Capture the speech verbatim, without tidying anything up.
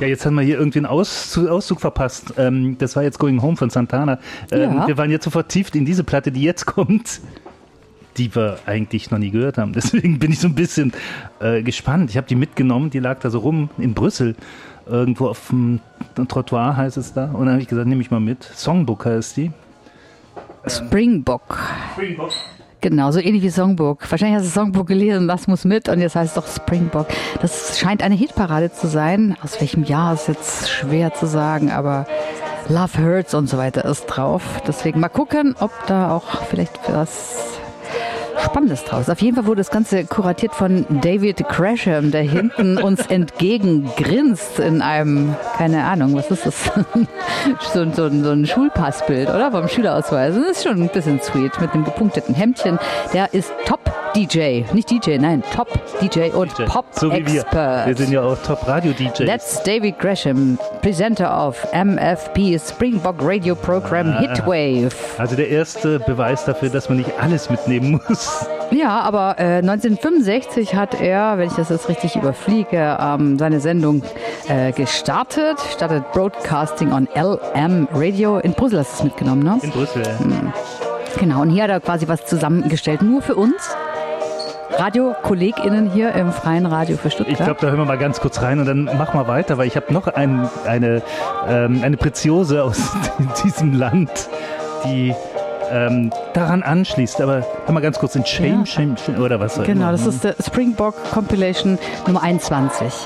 Ja, jetzt haben wir hier irgendwie einen Auszug, Auszug verpasst. Ähm, das war jetzt Going Home von Santana. Ähm, Ja. Wir waren jetzt so vertieft in diese Platte, die jetzt kommt, die wir eigentlich noch nie gehört haben. Deswegen bin ich so ein bisschen äh, gespannt. Ich habe die mitgenommen, die lag da so rum in Brüssel. Irgendwo auf dem Trottoir heißt es da. Und dann habe ich gesagt, nehme ich mal mit. Songbook heißt die. Springbok. Springbok. Genau, so ähnlich wie Songbook. Wahrscheinlich hast du Songbook gelesen, das muss mit und jetzt heißt es doch Springbok. Das scheint eine Hitparade zu sein. Aus welchem Jahr ist jetzt schwer zu sagen, aber Love Hurts und so weiter ist drauf. Deswegen mal gucken, ob da auch vielleicht was Spannendes draus. Auf jeden Fall wurde das Ganze kuratiert von David Gresham, der hinten uns entgegengrinst in einem, keine Ahnung, was ist das? so, so, so ein Schulpassbild, oder? Vom Schülerausweis. Das ist schon ein bisschen sweet mit einem gepunkteten Hemdchen. Der ist Top-D J. Nicht D J, nein, Top-D J und Pop-Expert. So wie wir. Wir sind ja auch Top-Radio-D Js. That's David Gresham, Presenter of M F P Springbok Radio Program Ah. Hitwave. Also der erste Beweis dafür, dass man nicht alles mitnehmen muss. Ja, aber äh, neunzehnhundertfünfundsechzig hat er, wenn ich das jetzt richtig überfliege, ähm, seine Sendung äh, gestartet. Startet Broadcasting on L M Radio. In Brüssel hast du es mitgenommen, ne? In Brüssel. Hm. Genau, und hier hat er quasi was zusammengestellt, nur für uns. Radio-KollegInnen hier im Freien Radio für Stuttgart. Ich glaube, da hören wir mal ganz kurz rein und dann machen wir weiter, weil ich habe noch ein, eine, ähm, eine Preziose aus diesem Land, die ähm, daran anschließt. Aber hör mal ganz kurz in Shame, Ja. Shame, Shame oder was? Genau, das ist der Springbok Compilation Nummer einundzwanzig.